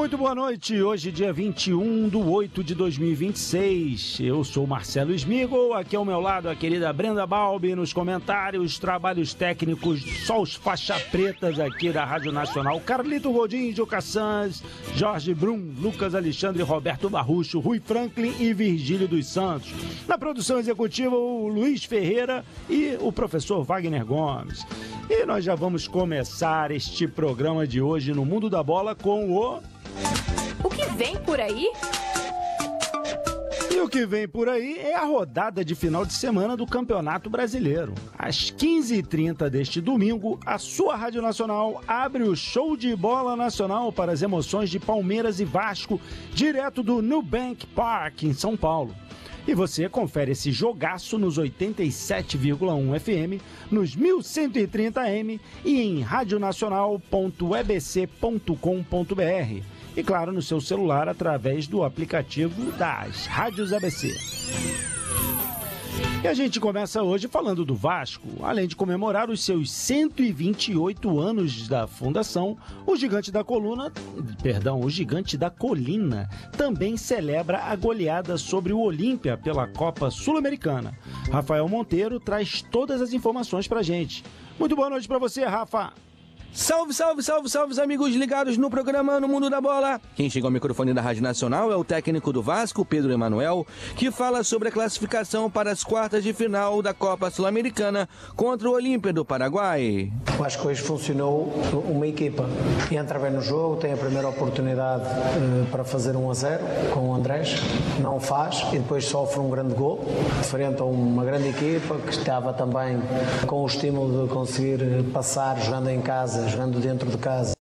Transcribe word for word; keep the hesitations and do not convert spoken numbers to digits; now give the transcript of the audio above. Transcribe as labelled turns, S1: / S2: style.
S1: Muito boa noite, hoje dia vinte e um de oito de dois mil e vinte e seis, eu sou Marcelo Smigol, aqui ao meu lado a querida Brenda Balbi nos comentários, trabalhos técnicos, só os faixa pretas aqui da Rádio Nacional, Carlito Godinho, Juca Sanz, Jorge Brum, Lucas Alexandre, Roberto Barrucho, Rui Franklin e Virgílio dos Santos. Na produção executiva, o Luiz Ferreira e o professor Wagner Gomes. E nós já vamos começar este programa de hoje no Mundo da Bola com o...
S2: O que vem por aí?
S1: E o que vem por aí é a rodada de final de semana do Campeonato Brasileiro. Às quinze e trinta deste domingo, a sua Rádio Nacional abre o show de bola nacional para as emoções de Palmeiras e Vasco, direto do Nubank Park, em São Paulo. E você confere esse jogaço nos oitenta e sete vírgula um F M, nos mil cento e trinta A M e em radionacional ponto e b c ponto com ponto b r. E claro, no seu celular através do aplicativo das Rádios A B C. E a gente começa hoje falando do Vasco. Além de comemorar os seus cento e vinte e oito anos da fundação, o Gigante da Coluna, perdão, o Gigante da Colina também celebra a goleada sobre o Olímpia pela Copa Sul-Americana. Rafael Monteiro traz todas as informações pra gente. Muito boa noite pra você, Rafa.
S3: Salve, salve, salve, salve, amigos ligados no programa No Mundo da Bola. Quem chega ao microfone da Rádio Nacional é o técnico do Vasco, Pedro Emanuel, que fala sobre a classificação para as quartas de final da Copa Sul-Americana contra o Olímpia do Paraguai.
S4: Eu acho que hoje funcionou uma equipa. Entra bem no jogo, tem a primeira oportunidade uh, para fazer um a zero com o Andrés, não faz e depois sofre um grande gol, frente a uma grande equipa que estava também com o estímulo de conseguir passar jogando em casa, jogando dentro de casa.